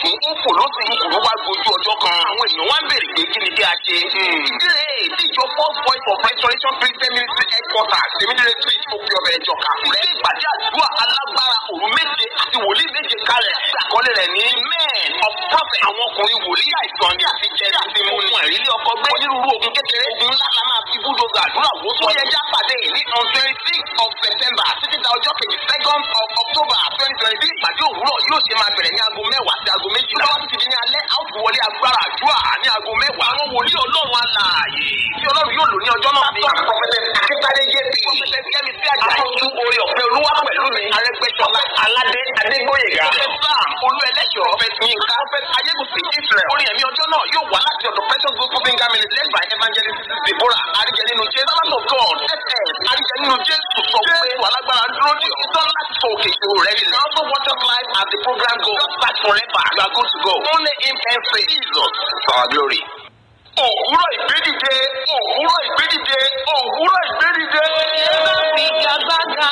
lọ́tún ó fò lọ́sùn ìkùrú wá gbojú ọjọ́ kan. Àwọn èèyàn wá ń bèrè pé kí ni kí a ṣe. Ìdílé tí ìjọ First Voice of Restoration Christian Ministry Headquarters Tèmídire Street òkè ọ̀bẹ ẹ̀jọ̀ Kàkúrẹ́. Ilé ìpàdé àdúrà alágbára òru méje àti wòlíì méje kalẹ̀. Àkọlé rẹ̀ ní Men of Prophet. Àwọn ọkùnrin wòlíì àìsàn ní àtijẹ́ àti mímú ẹ̀rílé ọkọ̀ gbé. Onírúurú ogun kékeré ogun ńlá la máa fi búdòzà àdúrà wó tó yẹ já pàdé ní on 26th of September títí da ọjọ́ kejì 2nd of October 2020. Ìpàdé òwúrọ̀ yóò ṣe máa bẹ̀rẹ̀ ní aago 10 sí aago 12. Lọ́wọ́ títí di ní alẹ́ a ó fi wọlé agbára àdúrà ní aago 10. Àwọn wòlíì Ọlọ́run alààyè tí Ọlọ́run yóò lò ní ọjọ́ náà ní Prophet Akíntádé JP. Prophet Kẹ́mi sí àjà ìtú orí ọ̀fẹ́ olúwa pẹ̀lú mi. Arẹ́gbẹ́ṣọlá Aládé Adégbóyèga. Sam Olúẹlẹ́ṣọ̀. Prophet Yinka. Prophet Ayégùsì Israel. Orin ẹ̀mí ọjọ́ náà yóò wá láti ọ̀dọ̀ Precious Gospel Finger Ministry led by Evangelist Deborah Arijẹ nínú Jésù. Servant of God SS Arijẹ nínú Jésù sọ pé alágbára dúró dì ọ́. Ìtọ́ láti sọ òkè ìṣòro rẹ̀ nílẹ̀. Also watch us live as the program goes. Just start forever. You are good to go. Only him can say Jesus for our glory. Òwúrọ̀ ìgbédìde, òwúrọ̀ ìgbédìde, òwúrọ̀ ìgbédìde. Ẹ̀rọ fi gbàgbága.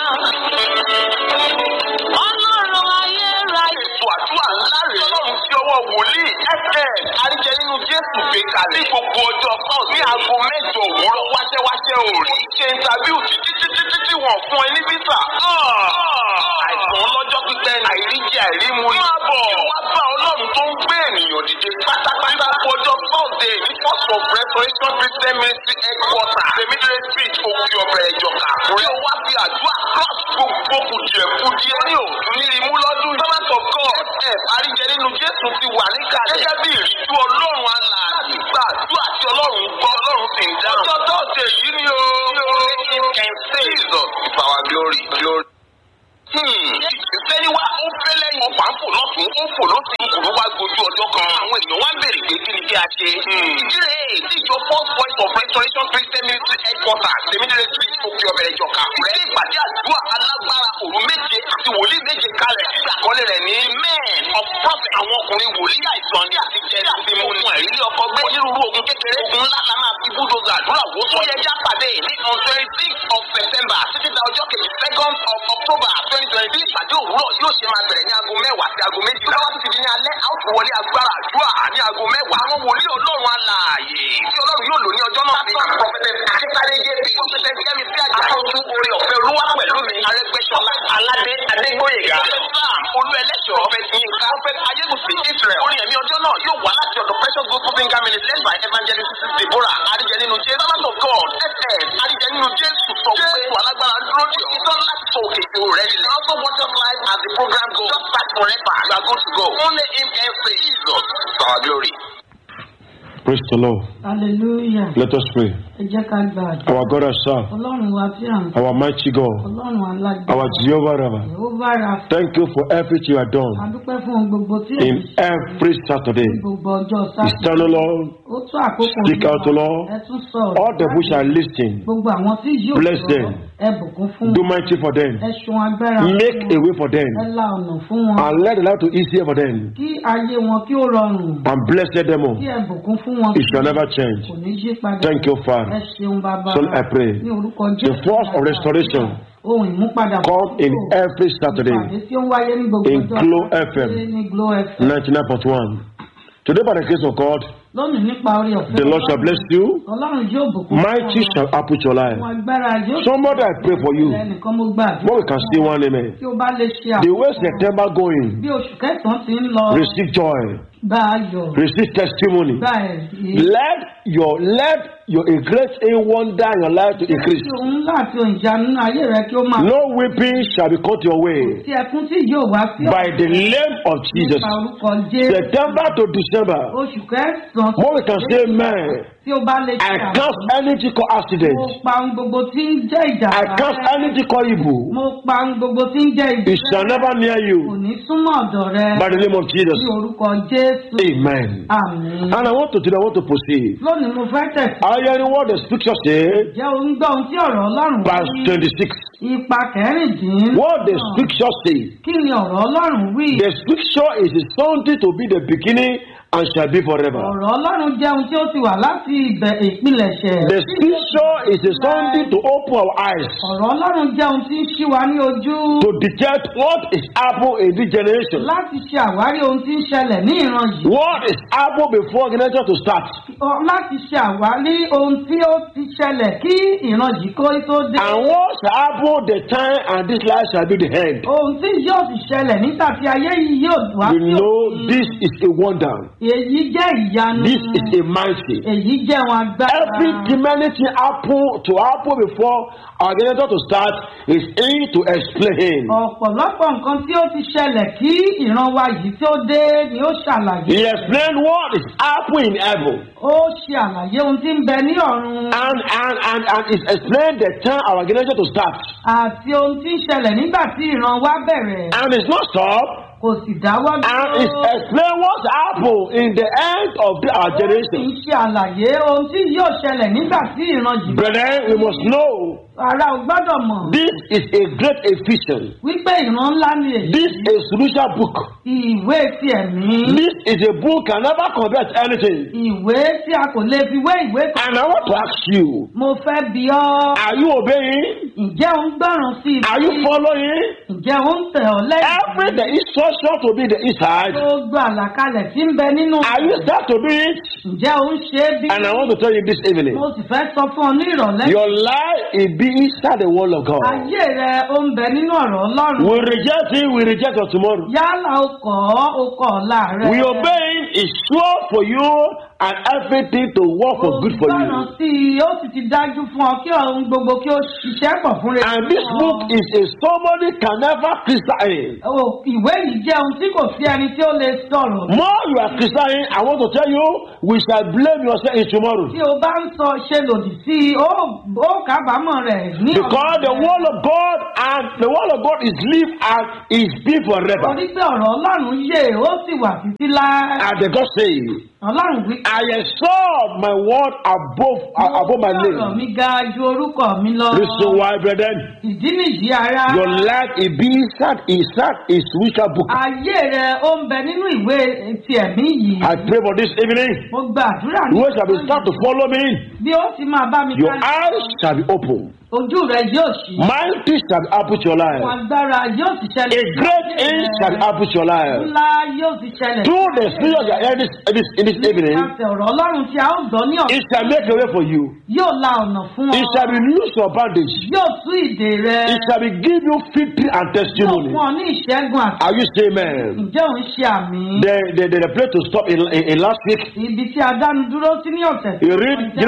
Ọlọ́run ayérayé. Ètò àdúrà ńlá rèé. Ọlọ́run fi ọwọ́ wòlíì SS Arijẹ nínú Jésù gbé kalẹ̀. Ní gbogbo ọjọ́ kan ní aago 8 òwúrọ̀ wáṣẹ́wáṣẹ́ òòrì. Ṣe interview títí wọ́n fún ẹ ní visa. Àìsàn ọlọ́jọ́ pípẹ́ àìríjẹ àìrímu ni. Máa bọ̀ wá bá Ọlọ́run tó ń gbé ènìyàn dìde pátápátá. Ọjọ́ Thursday ní First of Restoration Christian Ministry Headquarters Tèmídire Street òkè ọ̀bẹ ẹ̀jọ̀ Kàkúrẹ́. Ó wá fi àdúrà cross gbogbo kùdìẹ̀kudìẹ ní òtún nírimú lọ́dún. Servant of God SS Arijẹ nínú Jésù ti wà níkàlẹ̀. Gẹ́gẹ́ bí ìríjú Ọlọ́run alààyè. Láti gba àdúrà tí Ọlọ́run gbọ́ Ọlọ́run sì ń dáhùn. Ọjọ́ Thursday yìí ni o. Him can say Jesus for our glory. Ìfẹ́ni wá ó fẹ́ lẹ́yìn ọ̀pá ń fò lọ́tún ó fò lọ́sùn ìkùrú wá gbojú ọjọ́ kan. Àwọn èèyàn wá ń bèrè pé kí ni kí a ṣe. Ìdílé tí ìjọ First Voice of Restoration Christian Ministry Headquarters Tèmídire Street òkè ọ̀bẹ ẹ̀jọ̀ Kàkúrẹ́. Ilé ìpàdé àdúrà alágbára òru méje àti wòlíì méje kalẹ̀. Àkọlé rẹ̀ ní Men of Prophet. Àwọn ọkùnrin wòlíì àìsàn ní àtijẹ́ àti mímú ẹ̀rílé ọkọ̀ gbé. Onírúurú ogun kékeré ogun ńlá la máa fi búdòzà àdúrà wó tó yẹ já pàdé ní on 26th of September títí da ọjọ́ kejì 2nd of October 2020. Ìpàdé òwúrọ̀ yóò ṣe máa bẹ̀rẹ̀ ní aago 10 sí aago 12. Lọ́wọ́ títí di ní alẹ́ a ó fi wọlé agbára àdúrà ní aago 10. Àwọn wòlíì Ọlọ́run alààyè tí Ọlọ́run yóò lò ní ọjọ́ náà ní Prophet Akíntádé JP. Prophet Kẹ́mi sí àjà ìtú orí ọ̀fẹ́ olúwa pẹ̀lú mi. Arẹ́gbẹ́ṣọlá Aládé Adégbóyèga. Sam Olúẹlẹ́ṣọ̀. Prophet Yinka. Prophet Ayégùsì Israel. Orin ẹ̀mí ọjọ́ náà yóò wá láti ọ̀dọ̀ Precious Gospel Finger Ministry led by Evangelist Deborah Arijẹ nínú Jésù. Servant of God SS Arijẹ nínú Jésù sọ pé alágbára dúró dì ọ́. Ìtọ́ láti sọ òkè ìṣòro rẹ̀ nílẹ̀. Also watch us live as the program goes. Just start forever. You are good to go. Only him can say Jesus for our glory. Praise the Lord. Hallelujah. Let us pray. Ẹ jẹ́ ká gbàdúrà. Our God has served. Ọlọ́run wa tí à ń Our mighty God. Ọlọ́run alágbára. Our Jehovah Rapha. Yehova Rapha. Thank you for everything you have A done dúpẹ́ fún ohun gbogbo tí in every Saturday. gbogbo ọjọ́ It's Sátidé. time, Lord. Ó tó àkókò Speak out, Lord. Ẹ tún sọ̀rọ̀. All the who shall listen, Gbogbo àwọn tí yóò bless sọ̀rọ̀. them. Ẹ bùkún fún do wọn. mighty for them. Ẹ ṣun agbára Make fún a wọn. way for them. Ẹ la ọ̀nà fún wọn. And let the life to easier for them. Kí ayé wọn kí ó rọrùn. And bless them all. Kí ẹ bùkún fún wọn. It shall never change. Kò ní yí padà. Thank you, Ẹ Father. ṣeun bàbá. So I pray. Ní orúkọ The force of restoration Ohun ìmúpadà come in every Saturday Ìpàdé tí ó ń wáyé ní gbogbo in ọjọ́ Glow Sátidé FM. ní Glow FM. 99.1. Today, by the grace of God, Lónìí nípa orí ọ̀fẹ́. the Lord shall bless you. Ọlọ́run yóò bùkún. Mighty shall uplift your life. Àwọn agbára yóò. Somebody I pray for you. Ẹnìkan mo gbàdúrà. What we can see one amen. Tí o bá lè ṣe The way September going, Bí oṣù kẹsàn-án ti ń lọ. receive joy, Gba ayọ̀. receive testimony. Gba ẹ̀rí. Let your a great wonder in your life to increase. Kí òun láti ìjánu nínú ayé rẹ kí ó máa. No weeping shall be cut your way Tí ẹkún tí yóò wá sí by the name of Jesus. Nípa orúkọ Jésù. September to December. Oṣù kẹsàn-án. What we can say, man, Tí o bá lè ṣe I can't anything called accident. Mo pa ohun gbogbo tí ń jẹ́ ìjà. I can't anything called evil. Mo pa ohun gbogbo tí ń jẹ́ ìjà. It shall never near Kò you ní súnmọ́ ọ̀dọ̀ rẹ. by the name of Jesus. Ní orúkọ Jésù. Amen. Àmín. And I want to proceed. Lónìí mo fẹ́ tẹ̀sí. I hear what the scripture says, Jẹ́ o ń gbọ́ ohun tí ọ̀rọ̀ Ọlọ́run verse 26. Ipa kẹrìndín. What the scripture says. Kí ni ọ̀rọ̀ Ọlọ́run wí? The scripture is something to be the beginning and shall be forever. Ọ̀rọ̀ Ọlọ́run jẹ́ ohun tí ó ti wà láti ìpilẹ̀ṣẹ̀. The scripture is a something to open our eyes Ọ̀rọ̀ Ọlọ́run jẹ́ ohun tí ń ṣí wa ní ojú to detect what is happening in this generation. láti ṣe àwárí ohun tí ń ṣẹlẹ̀ ní ìran yìí. What is happening before generation to start. Láti ṣe àwárí ohun tí ó ti ṣẹlẹ̀ kí ìran yìí kó tó dé. And what shall happen the time and this life shall be the end. Ohun tí yóò sì ṣẹlẹ̀ nígbà tí ayé yìí yóò wá You sí know òpin. this is a wonder. Èyí jẹ́ ìyanu. This is a mighty. Èyí jẹ́ ohun agbára. Every humanity happen before our generation to start is in to explain. Ọ̀pọ̀lọpọ̀ nǹkan tí ó ti ṣẹlẹ̀ kí ìran wa yìí tí ó dé ni ó ṣàlàyé. He explained what is happening in heaven. Ó ṣe àlàyé ohun tí ń bẹ ní ọ̀run. And it explained the time our generation to start. Àti ohun tí ń ṣẹlẹ̀ nígbà tí ìran wa bẹ̀rẹ̀. And it's not stopped. Kò sì dáwọ́ And it dúró. explained what happened in the end of our Ó sì generation. ń ṣe àlàyé ohun tí yóò ṣẹlẹ̀ nígbà tí ìran yìí. Brethren, we must know Ara ò gbọ́dọ̀ mọ̀ this is a great efficient. wípé ìran ńlá ni èyí. This is a spiritual book. Ìwé ti ẹ̀mí. This is a book can never compare to anything. Ìwé tí a kò lè fi wé ìwé kan. And I want to ask you, Mo fẹ́ bi ọ́. are you obeying? Ǹjẹ́ ò ń gbọ́ràn sí i? Are you following? Ǹjẹ́ ò ń tẹ̀ ọ́ lẹ́yìn? Every the instruction to be the inside. Gbogbo àlàkalẹ̀ tí ń bẹ nínú. Are you start to do it? Ǹjẹ́ ò ń ṣe é bí? And I want to tell you this evening. Mo sì fẹ́ sọ fún ọ ní ìrọ̀lẹ́. Your life is be inside the word of God. Ayé rẹ ó ń bẹ nínú ọ̀rọ̀ Ọlọ́run. We reject it, we reject your tomorrow. Yálà o kọ̀ ọ̀la rẹ. We obey is sure for you and everything to work for good for Gbọ́ràn you. sí i, ó sì ti dájú fún ọ kí ohun gbogbo kí ó ṣiṣẹ́ pọ̀ fún rere. And this book is a somebody can never criticize. Ìwé yìí jẹ́ ohun tí kò sí ẹni tí ó lè sọ̀rọ̀. More you are criticizing, I want to tell you, we shall blame yourself in tomorrow. Tí o bá ń sọ ṣe lòdì sí i, ó kábàámọ̀ rẹ̀ ní Because the word of God and the word of God is live and is be forever. Torí pé ọ̀rọ̀ Ọlọ́run yè ó sì wà títí láé. And the God say, Ọlọ́run wí. I exalt my word above my Ọ̀rọ̀ name. mi ga ju orúkọ mi lọ. Reason why, brethren, Ìdí nìyí ara. your life is being sat is spiritual book. Ayé rẹ̀ ó ń bẹ nínú ìwé ti ẹ̀mí yìí. I pray for this evening. Mo gbàdúrà You shall be start to follow me. bí ó ti máa bá mi Your eyes shall be open. Ojú rẹ̀ yóò ṣí. Mighty shall be happen to your life. Àwọn agbára yóò sì ṣẹlẹ̀. A great end shall be happen to your life. Ńlá yóò sì ṣẹlẹ̀. Through the spirit of your head in this evening, Nípasẹ̀ ọ̀rọ̀ Ọlọ́run tí a ó gbọ́ ní it shall make a way for you. yóò la ọ̀nà fún ọ. It shall be loose your bandage. Yóò tú ìdè rẹ. It shall be give you victory and Yóò testimony. fún ọ ní ìṣẹ́gun àti. Are you saying amen? Ǹjẹ́ òun ṣe àmì? The place to stop in last week. Ibi tí a dánu dúró sí ní ọ̀sẹ̀ You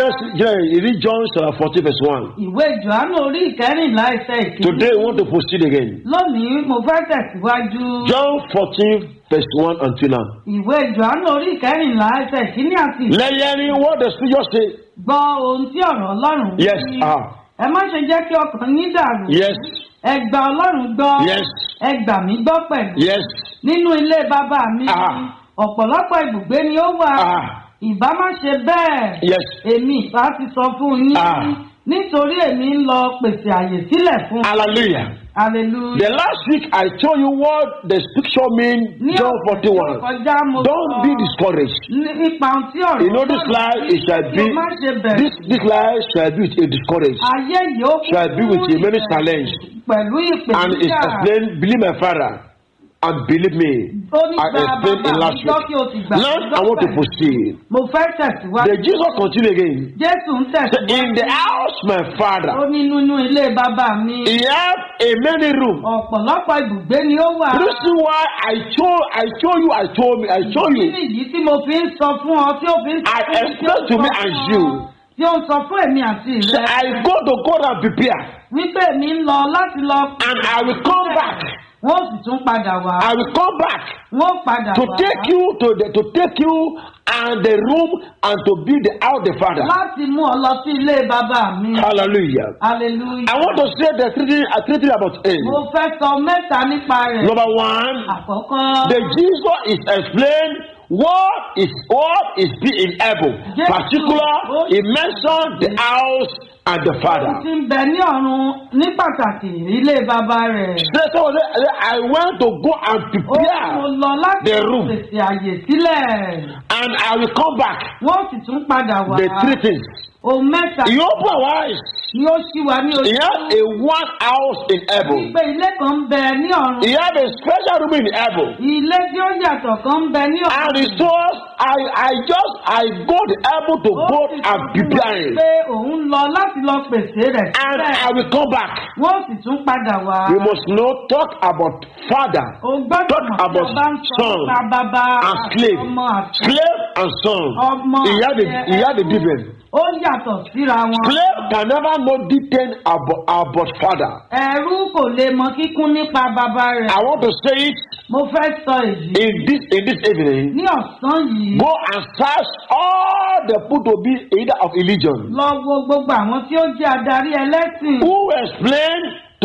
read John 14 verse 1. Ìwé Jòhánù orí ìkẹrìnlá ẹsẹ̀ ìkíní. Today we want to proceed again. Lónìí mo fẹ́ tẹ̀síwájú. John 14 verse 1 until now. Ìwé Jòhánù orí ìkẹrìnlá ẹsẹ̀ ìkíní àti Lẹ́yìn what the scripture say. gbọ́ ohun tí ọ̀rọ̀ Ọlọ́run wí. Yes. Ẹ má ṣe jẹ́ kí ọkàn yín dàrú. Yes. Ẹ gba Ọlọ́run gbọ́. Yes. Ẹ gbà mí gbọ́ pẹ̀lú. Yes. Nínú ilé bàbá mi ọ̀pọ̀lọpọ̀ ibùgbé ni ó wà. Ìbá má ṣe bẹ́ẹ̀. Yes. Èmi ìbá ti sọ fún yín. Nítorí èmi ń lọ pèsè àyè sílẹ̀ fún. Hallelujah. Hallelujah. The last week I told you what the scripture mean. John 41. Don't be discouraged. Nípa ohun tí ọ̀rọ̀ You know this life it shall be this life shall be with a discouraged. Ayé yìí ó kún Shall be with a many challenge. pẹ̀lú And it's ìpèníjà. explained, believe my father. And believe me, I explained in last week. Now I want to proceed. Mo fẹ́ tẹ̀síwájú. The Jesus continue again. Jésù ń tẹ̀síwájú. In the house my father, Ó ní nínú ilé bàbá mi. he have a many room. Ọ̀pọ̀lọpọ̀ ibùgbé ni ó wà. Reason why I show you. Kí nìyí tí mo fi ń sọ fún ọ tí ó fi ń sọ I fún mi explain to me and you. Tí ó ń sọ fún èmi àti So rẹ. I go and prepare, Wípé èmi ń lọ láti lọ. and I will come back. Wọ́n sì tún padà wá. I will come back Wọ́n padà to wá. take you and the room and to be the out the father. Láti mú ọ lọ sí ilé bàbá mi. Hallelujah. Hallelujah. I want to say the three things about it. Mo fẹ́ sọ mẹ́ta nípa rẹ̀. Number one, Àkọ́kọ́. the Jesus is explained what is being able. Particular, he mentioned the house and the father. Ó ti ń bẹ ní ọ̀run ní pàtàkì ilé bàbá rẹ̀. I went to go and prepare Mo lọ láti the room. pèsè àyè sílẹ̀. And I will come back. Wọ́n sì tún padà wá. The three things. Ohun mẹ́ta He opened our eyes. ni ó ṣí wa ní He ojú. had a one house in heaven. Wípé ilé kan ń bẹ ní ọ̀run. He had a special room in heaven. Ilé tí ó yàtọ̀ kan ń bẹ ní ọ̀run. And he told us, I go to heaven to go and prepare it. Pé òun lọ láti lọ pèsè rẹ̀ And sílẹ̀. I will come back. Wọ́n sì tún padà wá. We must not talk about father, O gbọ́dọ̀ talk mọ̀ tí about a bá ń sọ son nípa bàbá and slave. ọmọ àti Slave and son. ọmọ He had a difference. ó yàtọ̀ síra wọn. Slave can never know detail about father. Ẹrú kò lè mọ kíkún nípa bàbá rẹ̀. I want to say it Mo fẹ́ sọ èyí in this evening. ní ọ̀sán yìí. Go and search all the people to be leader of religion. Lọ wo gbogbo àwọn tí ó jẹ́ adarí ẹlẹ́sìn. Who explain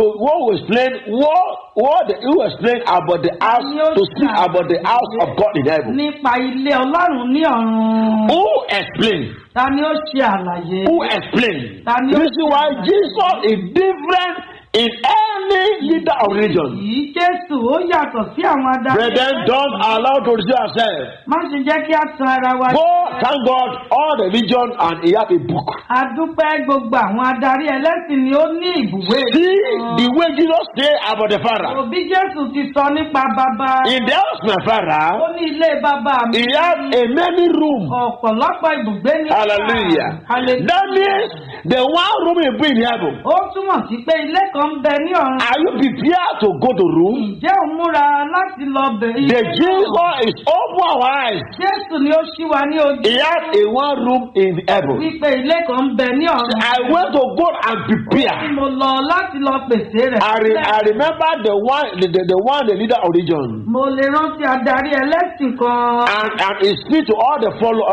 about the house to speak about the house of God in heaven? Nípa ilé Ọlọ́run ní ọ̀run. Who explain? Ta ni ó ṣe àlàyé? Who explain? This is why Jesus is different in any leader of religion. Yìí Jésù ó yàtọ̀ sí àwọn adarí. Brethren, don't allow to deceive ourselves. Má ṣe jẹ́ kí a tan ara wa. Go, thank God, all the religion and he have a book. A dúpẹ́ gbogbo àwọn adarí ẹlẹ́sìn ni ó ní ìbùwé. See the way Jesus say about the Father. Òbí Jésù ti sọ nípa bàbá. In the house of my Father, Ó ní ilé bàbá mi. he have a many room. Ọ̀pọ̀lọpọ̀ ibùgbé ní. Hallelujah. Hallelujah. That means the one room he bring in heaven. Ó túmọ̀ sí pé ilé kan ń bẹ ní ọ̀run. Are you prepared to go to room? Ǹjẹ́ o múra láti lọ bẹ̀rẹ̀? The Jesus is open our eyes. Jésù ni ó ṣí wa ní ojú. He has a one room in heaven. Wípé ilé kan ń bẹ ní ọ̀run. I went to go and prepare. Mo lọ láti lọ pèsè rẹ̀. I remember the one, the leader of religion. Mo lè rántí adarí ẹlẹ́sìn kan. And he speak to all the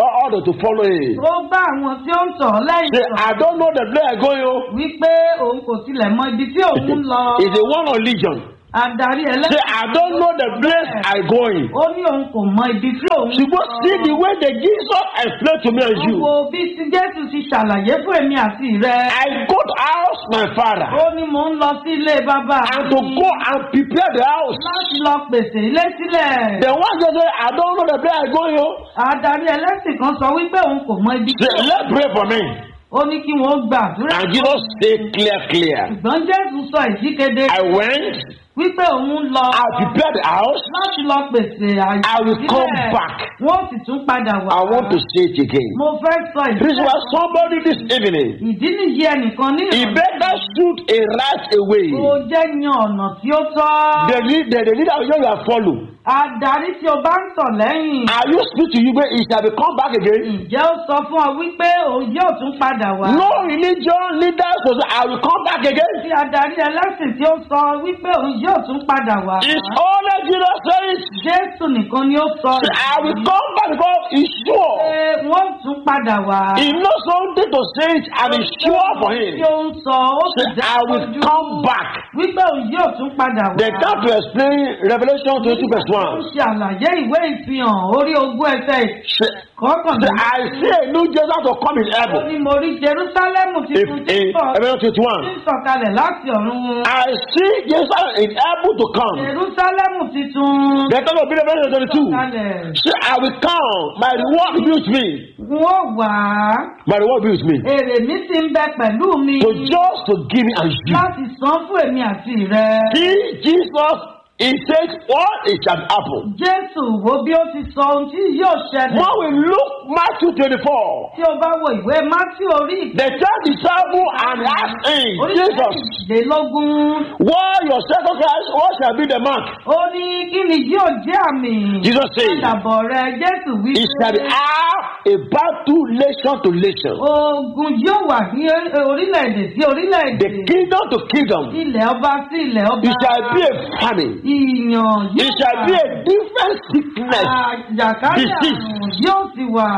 to follow him. Ó bá àwọn tí ó ń sọ̀ lẹ́yìn Say, sọ̀rọ̀. I don't know the place I go. Wípé òun kò tilẹ̀ mọ ibi tí òun ń lọ. It's a one religion. Adarí Say, ẹlẹ́sìn. I don't know the place I go in. Ó ní òun kò mọ ibi tí òun ń You go see the way that Jesus explained to me and you. Wo bí ti Jésù ti ṣàlàyé fún èmi àti rẹ̀. I go to house my father Ó ní mò ń lọ sí ilé bàbá and to go and prepare the house. láti lọ pèsè ilé sílẹ̀. The one that say, I don't know the place I go. Adarí ẹlẹ́sìn kan sọ wípé òun kò mọ ibi tí Say, òun let's pray for me. Ó ní kí wọ́n gbàdúrà. And Jesus say clear. Ṣùgbọ́n Jésù sọ ìdíkede I went, wípé òun lọ I prepared the house. láti lọ pèsè àyè I will come back. Wọ́n sì tún padà wá. I want to say it again. Mo fẹ́ sọ This was somebody this evening. Ìdí nìyí ẹnìkan ní He better shoot a right away. Ó jẹ́ yan ọ̀nà tí ó tọ́. The leader of you are follow. Adarí tí o bá ń tọ̀ lẹ́yìn. Are you speak to you, but he shall be come back again? Ǹjẹ́ ó sọ fún ọ wípé òun yóò tún padà wá? No religion leaders will say, I will come back again. Tí adarí ẹlẹ́sìn tí ó sọ wípé òun yóò tún padà wá. It's only Jesus says, Jésù nìkan ni ó sọ. I will come back because he's sure. Pé wọ́n tún padà wá. He knows something to say it and it's sure for him. Tí ó ń sọ, ó sì Say, I will come back. Wípé òun yóò tún padà wá. They come to explain Revelation 22 verse Ó 1. ṣe àlàyé ìwé ìfihàn orí ogún ẹsẹ̀ Say, kọkànlélógún. I see a new Jesus to come in Ó heaven. ní mo rí Jerúsálẹ́mù tuntun tí ń bọ̀. Revelation 21. Tí ń sọ̀kalẹ̀ láti ọ̀run. I see Jesus in heaven to come. Jerúsálẹ́mù tuntun. They talk about Revelation 22. Sọ̀kalẹ̀. Say, I will come. My reward will be with me. Wọ́n wá. My reward will be with me. Èrè mi ti ń bẹ pẹ̀lú mi. So just to give me and you. Láti san fún èmi àti rẹ. See Jesus, he says, what it shall happen. Jésù wo bí ó ti sọ ohun tí yóò ṣẹlẹ̀. When we look Matthew 24, Tí o bá wo ìwé Mátíù orí the third disciple and asked him, Jesus, ìdélógún. what your second Christ, what shall be the mark? Ó ní kí ni yóò jẹ́ àmì. Jesus said, Ìdàbọ̀ rẹ Jésù wí. it shall have a battle nation to nation. Ogun yóò wà ní orílẹ̀-èdè sí orílẹ̀-èdè. The kingdom to kingdom. Ilẹ̀ ọba sí ilẹ̀ ọba. It shall be a famine. Ìyàn It shall be a different sickness. Àjàkálẹ̀ àrùn yóò sì wà.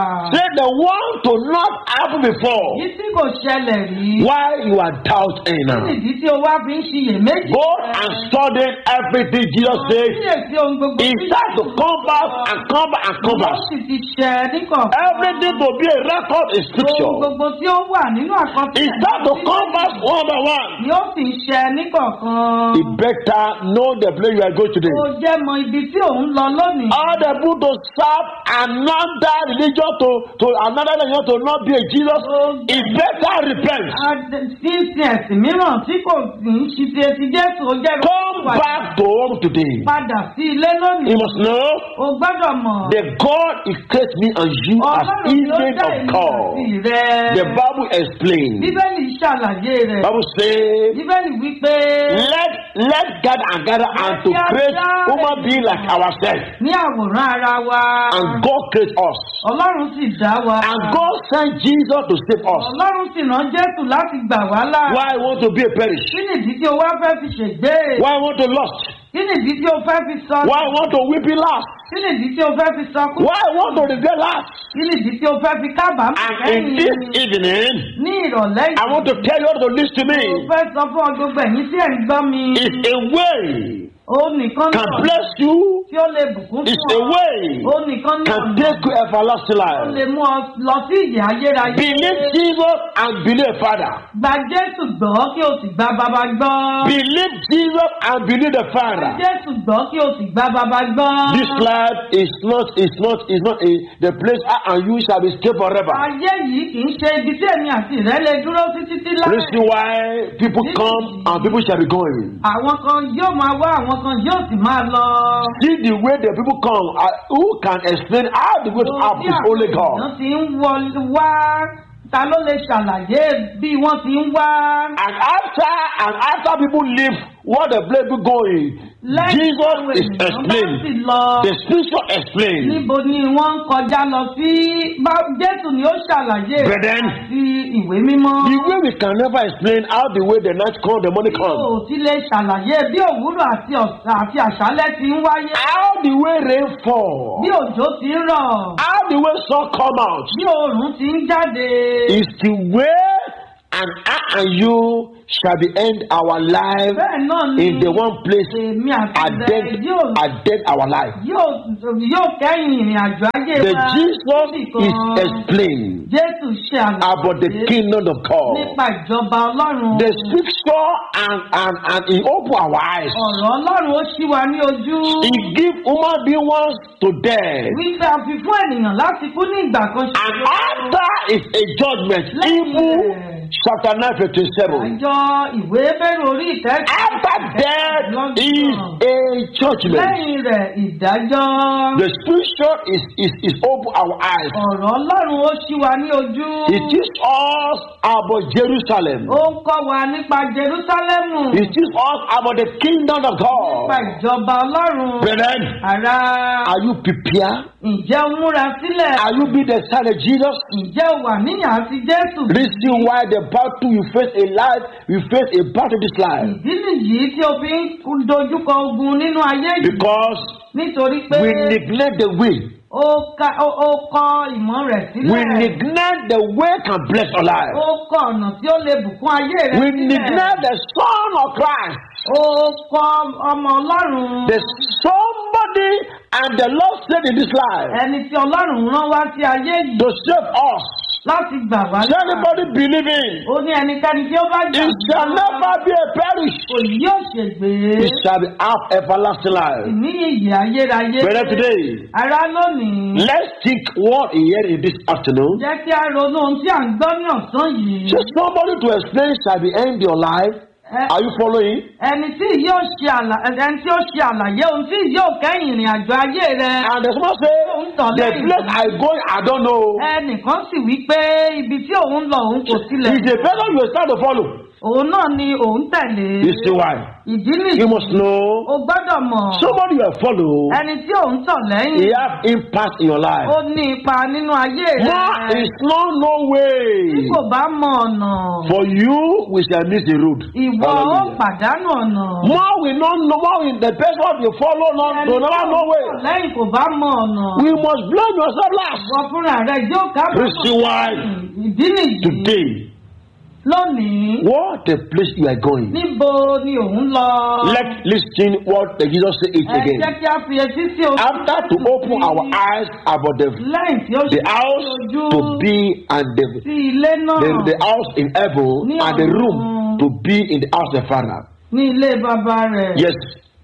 Say the one to not happen before. Yìí tí kò ṣẹlẹ̀ rí. Why you are doubting now? Kí nìdí tí o wá fi ń ṣiyèméjì? Go and study everything Jesus said. Kíyèsí ohun gbogbo. He starts to come back and come back and come back. Ó sì ti ṣẹ níkọ̀ọ̀kan. Everything to be a record in scripture. Ohun gbogbo tí ó wà nínú àkọsílẹ̀. He starts to come back one by one. Ni ó sì ṣẹ níkọ̀ọ̀kan. He better know the place you are going today. Ó jẹ́ mọ ibi tí òun lọ lónìí. All the people to serve another religion to another religion to not be a Jesus. He better repent. Sísìn ẹ̀sìn mìíràn tí kò ní ṣe ti Jésù ó jẹ́ Come back to home today. Padà sí ilé lónìí. You must know O gbọ́dọ̀ mọ̀. the God He created me and you as image of God. The Bible explains. Bíbélì ṣàlàyé rẹ̀. Bible says, Bíbélì wípé. let gather and to create human being like ourselves. Ní àwòrán ara wa. And God create us. Ọlọ́run sì dá wa. And God sent Jesus to save us. Ọlọ́run sì rán Jésù láti gbà wá là. Why I want to be a perish? Kí nìdí tí o wá fẹ́ fi ṣègbé? Why I want to lost? Kí nìdí tí o fẹ́ fi sọ? Why I want to weep last? Kí nìdí tí o fẹ́ fi sọkún? Why I want to regret last? Kí nìdí tí o fẹ́ fi kábàámọ̀ And in this evening, ní ìrọ̀lẹ́ yìí. I want to tell you how to listen to me. Mo fẹ́ sọ fún ọ gbogbo ẹ̀yin tí ẹ̀ ń gbọ́ mi. It's a way O nìkan can náà bless you. tí ó lè bùkún It's fún a ọ. way O nìkan náà can take you everlasting ó life. lè mú ọ lọ sí ìyè ayérayé. Believe Jesus and believe Father. Gba Jésù gbọ́ kí o sì gba bàbá gbọ́. Believe Jesus and believe the Gba Father. Jésù gbọ́ kí o sì gba bàbá gbọ́. This life is not the place I and you shall be stay forever. Ayé yìí kì í ṣe ibi tí èmi àti rẹ lè dúró títí tí láì. Reason why people come and people shall be going. Àwọn kan yóò máa wá, àwọn kan yóò sì máa lọ. See the way the people come. Who can explain how the way to happen is only God. Wọ́n ti ń wá. Ta ló lè ṣàlàyé bí wọ́n ti ń wá? And after people leave, what the place be going, Jesus is explained. The scripture explained. Níbo ni wọ́n ń kọjá lọ sí? Jésù ni ó ṣàlàyé àti ìwé mímọ́. The way we can never explain how the way the night come, the morning come. Yóò ti lè ṣàlàyé bí òwúrọ̀ àti àṣálẹ́ ti ń wáyé. How the way rain fall. Bí òjò ti ń rọ̀. How the way sun come out. Bí oòrùn ti ń jáde. Is the way and I and you shall be end our life in the one place at our life. Yóò kẹ́yìn ìrìn àjò ayé wa. The Jesus is explained about the kingdom of God. Nípa ìjọba Ọlọ́run. The scripture and he open our eyes. Ọ̀rọ̀ Ọlọ́run ó ṣí wa ní ojú. He give human being once to death. Wípé a fi fún ènìyàn láti kú ní ìgbà kan ṣoṣo. And after is a judgment. Hebrew chapter 9:57. Àjọ ìwé bẹ̀rù orí ìtẹ́jú. After death is a judgment. Lẹ́yìn rẹ̀ ìdájọ́. The scripture is open our eyes. Ọ̀rọ̀ Ọlọ́run ó ṣí wa ní ojú. It teaches us about Jerusalem. Ó ń kọ́ wa nípa Jerúsálẹ́mù. It teaches us about the kingdom of God. Nípa ìjọba Ọlọ́run. Brethren, Ará. are you prepared? Ǹjẹ́ o múra sílẹ̀? Are you be the son of Jesus? Ǹjẹ́ o wà níyàn sí Jésù? Reason why the battle you face in life, you face a battle this life. Ìdí nìyí tí o fi ń dojúkọ ogun nínú ayé yìí. Because nítorí pé we neglect the way. Ó kọ ìmọ̀ rẹ̀ sílẹ̀. We neglect the way can bless our life. Ó kọ ọ̀nà tí ó lè bùkún ayé rẹ̀ sílẹ̀. We neglect the Son of Christ. Ó kọ ọmọ Ọlọ́run. The somebody and the Lord said in this life. Ẹni tí Ọlọ́run rán wá sí ayé yìí. To save us. Láti gbà wá. Shall anybody believe in? Ó ní ẹnikẹ́ni tí ó bá jà. It shall never be a perish. Kò yóò ṣègbé. It shall be have everlasting life. Ní ìyè ayérayé. Brother, today. Ará lónìí. Let's think what he heard in this afternoon. Jẹ́ kí a ronú ohun tí à ń gbọ́ ní ọ̀sán yìí. So somebody to explain shall be end your life. Are you following? Ẹni tí yóò ṣe àlàyé ohun tí yóò kẹ́yìn ìrìn àjò ayé rẹ̀. And the someone say, the place I go, I don't know. Ẹnìkan sì wí pé ibi tí òun lọ òun kò tilẹ̀. It's a better you start to follow. òun náà ni òun tẹ̀lé. You see why? Ìdí nìyí. You must know. O gbọ́dọ̀ mọ̀. Somebody you follow. Ẹni tí òun tọ̀ lẹ́yìn. He have impact in your life. Ó ní ipa nínú ayé rẹ̀. More is no Tí way. kò bá mọ ọ̀nà. For you, we shall miss the road. Ìwọ ó Hallelujah. pàdánù ọ̀nà. More we not know. More in the person you follow not Ẹni to tí never òun know tọ̀ way. lẹ́yìn kò bá mọ ọ̀nà. We must blame yourself last. Ìwọ fúnra rẹ̀ yóò Praise the kábàámọ̀. why. Ìdí nìyí. Today, Lónìí. what the place you are going. Níbo ni òun lọ? Let's listen what the Jesus said it Ẹ again. jẹ́ kí a fi etí sí ojú. After to open our eyes about Lẹ́yìn tí ó the ṣe house ojú to be and sí ilé náà. the house in heaven Ní and the room ọ̀run. to be in the house of the Father. Ní ilé bàbá rẹ̀. Yes.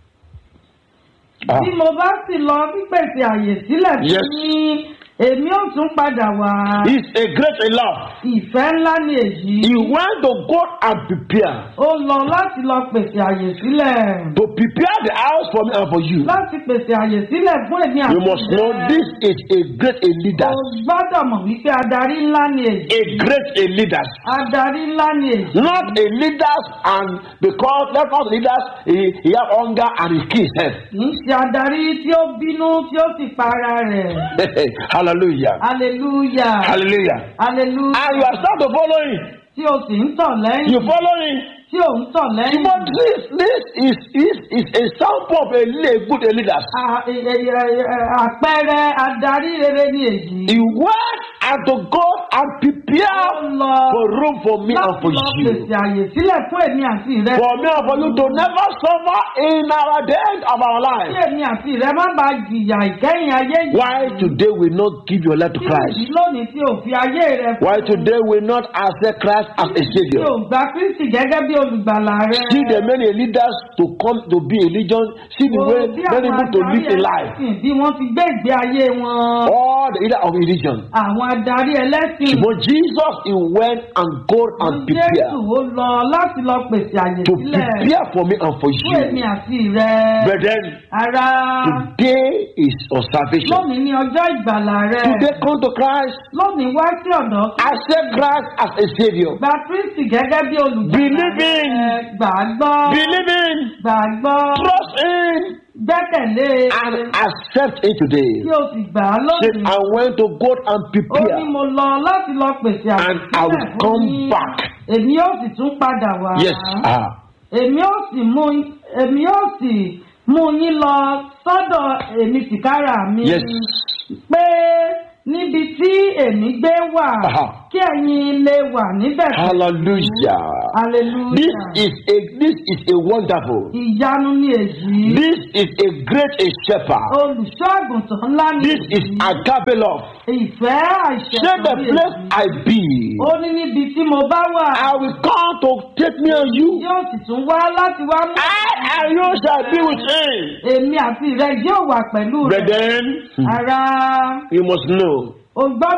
Bí mo bá sì lọ pípèsè àyè sílẹ̀ Yes. fún yín, èmi ò tún padà wá. It's a great love. Ìfẹ́ ńlá ni èyí. He went to go and prepare. Ó lọ láti lọ pèsè àyè sílẹ̀. To prepare the house for me and for you. Láti pèsè àyè sílẹ̀ fún èmi àti You must know this is a great leader. O gbọ́dọ̀ mọ̀ wípé adarí ńlá ni èyí. A great leader. Adarí ńlá ni èyí. Not a leader and because that's not leaders, he have hunger and he kills himself. Kì í ṣe adarí tí ó bínú tí ó sì pa ara rẹ̀. Hallelujah. Hallelujah. Hallelujah. Hallelujah. And you are starting to follow him. Tí o sì ń tọ̀ lẹ́yìn. You follow him. Tí o ń tọ̀ lẹ́yìn. But this is a sample of a good leader. Àpẹẹrẹ adarí rere ni èyí. He went and to go and prepare for room for me and for Láti lọ you. pèsè àyè sílẹ̀ fún èmi àti rẹ. For me and for you to never suffer in our the end of our Kí life. èmi àti rẹ má bàa jìyà ìkẹyìn ayé yìí. Why today we not give your life to Kí Christ? ìdí lónìí tí o fi ayé rẹ fún. Why today we not accept Christ as a Tí savior? o gba Kristi gẹ́gẹ́ bí olùgbàlà rẹ. See the many leaders to come to be a religion. See the way many people to live a life. Bí wọ́n ti gbé ìgbé ayé wọn. All the leader of religion. Àwọn adarí ẹlẹ́sìn. But Jesus, he went and go and prepare. Jésù ó lọ láti lọ pèsè àyè To sílẹ̀. prepare for me and for Fún èmi you. àti rẹ. Brethren, Ara. today is your salvation. Lónìí ni ọjọ́ ìgbàlà rẹ. Today come to Christ. Lónìí wá sí ọ̀dọ̀. Accept Christ as a savior. Gba Kristi gẹ́gẹ́ bí olùgbàlà Believe in. rẹ. Gbàgbọ́. Believe in. Gbàgbọ́. Trust in. Gbẹ́kẹ̀lé. And accept it today. Kí o sì gbà á Say, lónìí. I went to go and Ó ní prepare. mo lọ láti lọ pèsè àyè And I will sílẹ̀ fún come yín. back. Èmi yóò sì tún padà wá. Yes. Èmi yóò sì mú yín lọ sọ́dọ̀ èmi tìkára mi. Yes. Pé níbi tí èmi gbé wà, kí ẹ̀yin lè wà níbẹ̀. Hallelujah. Hallelujah. This is a wonderful. Ìyanu ni èyí. This is a great shepherd. Olùṣọ́ àgùntàn ńlá ni This is agape love. ìfẹ́ Say the àìṣẹ̀kùn place I be. Ó ní níbi tí mo bá wà. I will come to take me and you. Yóò sì tún wá láti wá mú. I and you shall be with him. Èmi àti rẹ yóò wà pẹ̀lú rẹ̀. Brethren, Ara. you must know. O gbọ́dọ̀